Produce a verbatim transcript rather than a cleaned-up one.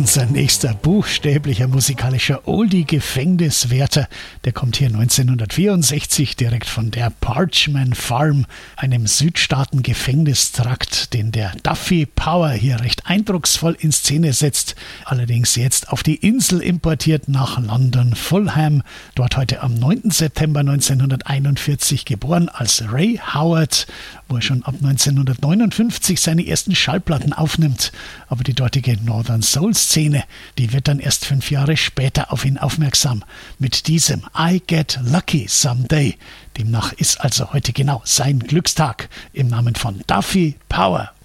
unser nächster buchstäblicher musikalischer Oldie-Gefängniswärter. Der kommt hier neunzehnhundertvierundsechzig direkt von der Parchman Farm, einem Südstaaten-Gefängnistrakt, den der Duffy Power hier recht eindrucksvoll in Szene setzt. Allerdings jetzt auf die Insel importiert nach London Fulham. Dort heute am neunten September neunzehnhunderteinundvierzig geboren als Ray Howard, wo er schon ab neunzehnhundertneunundfünfzig seine ersten Schallplatten aufnimmt. Aber die dortige Northern Soul Szene, die wird dann erst fünf Jahre später auf ihn aufmerksam. Mit diesem I Get Lucky Someday. Demnach ist also heute genau sein Glückstag im Namen von Duffy Power.